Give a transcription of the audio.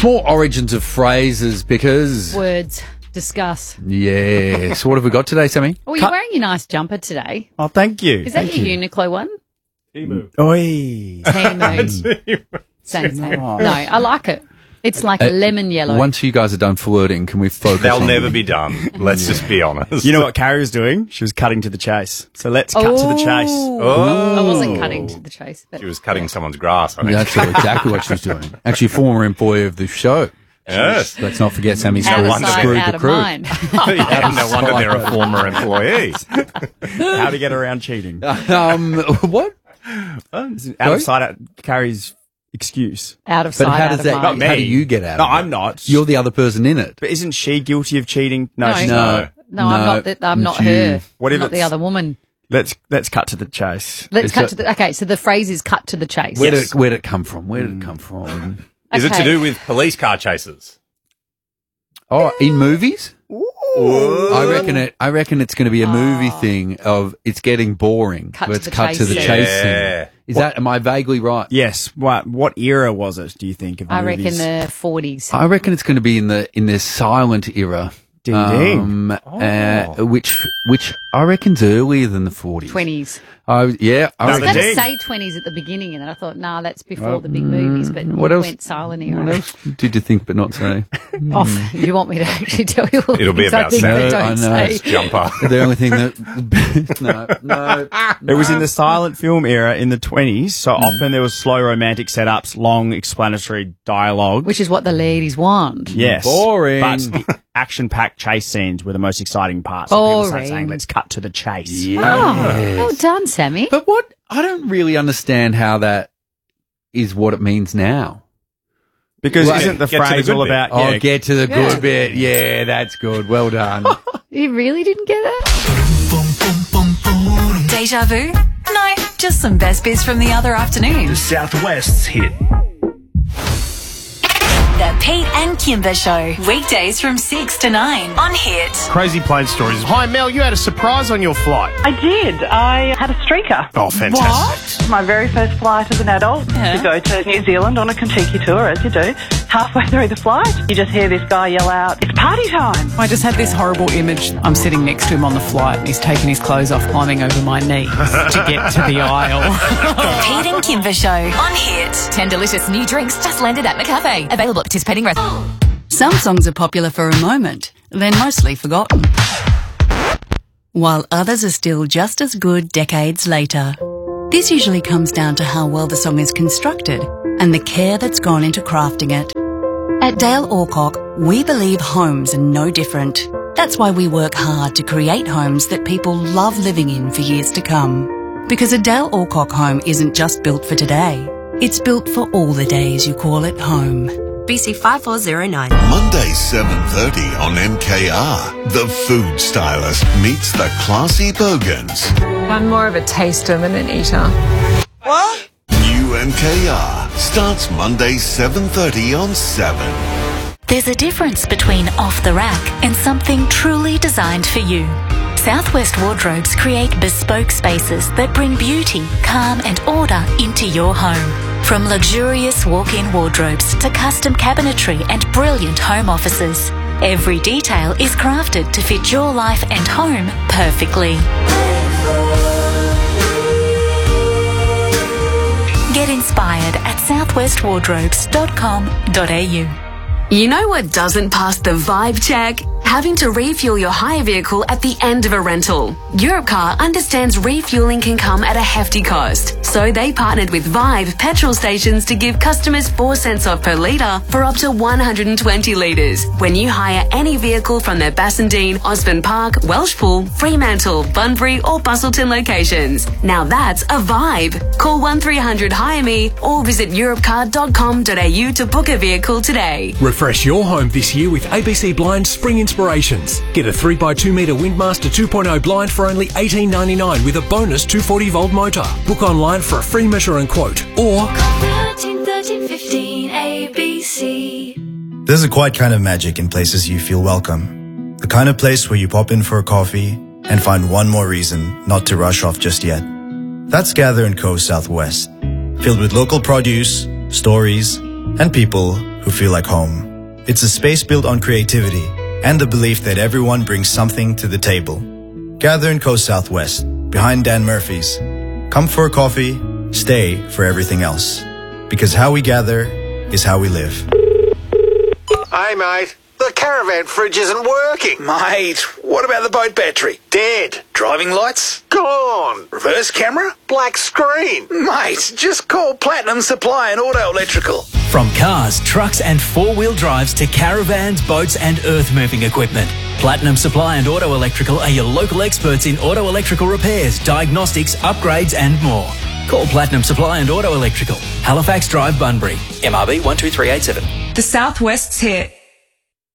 It's more origins of phrases because... Words. Discuss. Yeah. So what have we got today, Sammy? Oh, you're wearing your nice jumper today. Oh, thank you. Is that your Uniqlo one? Oi. Temu. Same. No, I like it. It's like lemon yellow. Once you guys are done flirting, can we focus They'll on... never be done. Let's just be honest. You know what Carrie was doing? She was cutting to the chase. So let's cut to the chase. Oh. I wasn't cutting to the chase. But She was cutting someone's grass, I think. That's exactly what she was doing. Actually, former employee of the show. Yes. Let's not forget Sammy's out of wonder sight, screwed out the of crew. mind. Yeah, no wonder they're a former employee. How to get around cheating. What? Out of sight, out Carrie's excuse. Out of But sight, how out does of that? mind. How do you get out? No, of it? I'm not. You're the other person in it. But isn't she guilty of cheating? No. she's No. No, I'm not. I'm not her. What if I'm not the it's- other woman. Let's cut to the chase. Let's cut to the. Okay, so the phrase is "cut to the chase." Where did it come from? Where did it come from? Is it to Okay. do with police car chases? Oh, in movies? I reckon it's going to be a movie thing of it's getting boring. Cut Let's to the cut to the chase chase scene. scene. Is that? Am I vaguely right? Yes. What era was it, do you think, of the I reckon movies? the 40s. I reckon it's going to be in the silent era. Ding, ding. Which I reckon's earlier than the 40s. 20s. I No, reckon. Going to ding. say 20s at the beginning, and then I thought, nah, that's before the big movies. But what you else? went silent What era. else did you think but not say? Oh, you want me to actually tell you? All the It'll be things I about think Sam. but No, I don't know. say. Jumper. The only thing that no. It was in the silent film era in the 20s, so often there was slow romantic setups, long explanatory dialogue. Which is what the ladies want. Yes. Boring. But the action-packed chase scenes were the most exciting parts. So people start Boring. saying, let's cut to the chase. Oh, well done, Sammy. But what I don't really understand how that is what it means now. Because Well, isn't the get to the phrase good all bit. about... Oh, yeah, get to the good bit. Yeah, that's good. Well done. You really didn't get it? Deja vu? No, just some best bits from the other afternoon. Southwest's hit. The Pete and Kimber Show. Weekdays from 6 to 9 on Hit. Crazy plane stories. Hi, Mel, you had a surprise on your flight. I did. I had a streaker. Oh, fantastic. My very first flight as an adult to go to New Zealand on a Kentucky tour, as you do. Halfway through the flight, you just hear this guy yell out, "It's party time!" I just had this horrible image. I'm sitting next to him on the flight and he's taking his clothes off, climbing over my knees to get to the aisle. The Pete and Kimber Show on Hit. 10 delicious new drinks just landed at McCafe. Available at participating restaurants. Some songs are popular for a moment, then mostly forgotten. While others are still just as good decades later. This usually comes down to how well the song is constructed and the care that's gone into crafting it. At Dale Orcock, we believe homes are no different. That's why we work hard to create homes that people love living in for years to come. Because a Dale Orcock home isn't just built for today. It's built for all the days you call it home. BC 5409. Monday 7:30 on MKR. The Food Stylist meets the classy Bogans. I'm more of a taster than an eater. What? New MKR starts Monday 7:30 on 7. There's a difference between off the rack and something truly designed for you. Southwest Wardrobes create bespoke spaces that bring beauty, calm and order into your home. From luxurious walk-in wardrobes to custom cabinetry and brilliant home offices, every detail is crafted to fit your life and home perfectly. Get inspired at southwestwardrobes.com.au. You know what doesn't pass the vibe check? Having to refuel your hire vehicle at the end of a rental. Europcar understands refueling can come at a hefty cost, so they partnered with Vibe petrol stations to give customers 4 cents off per litre for up to 120 litres when you hire any vehicle from their Bassendean, Osborne Park, Welshpool, Fremantle, Bunbury or Bustleton locations. Now that's a vibe. Call 1300 Hire Me or visit europcar.com.au to book a vehicle today. Refresh your home this year with ABC Blind Spring Inspirations. Get a 3x2 metre Windmaster 2.0 blind for only $18.99 with a bonus 240-volt motor. Book online for a free measure and quote or 13 ABC. There's a quiet kind of magic in places you feel welcome. The kind of place where you pop in for a coffee and find one more reason not to rush off just yet. That's Gather & Co. Southwest, filled with local produce, stories, and people who feel like home. It's a space built on creativity and the belief that everyone brings something to the table. Gather in Coast Southwest, behind Dan Murphy's. Come for a coffee, stay for everything else. Because how we gather is how we live. Hey, mate. The caravan fridge isn't working. Mate, what about the boat battery? Dead. Driving lights? Gone. Reverse camera? Black screen. Mate, just call Platinum Supply and Auto Electrical. From cars, trucks and four-wheel drives to caravans, boats and earth-moving equipment, Platinum Supply and Auto Electrical are your local experts in auto electrical repairs, diagnostics, upgrades and more. Call Platinum Supply and Auto Electrical, Halifax Drive, Bunbury, MRB 12387. The Southwest's hit.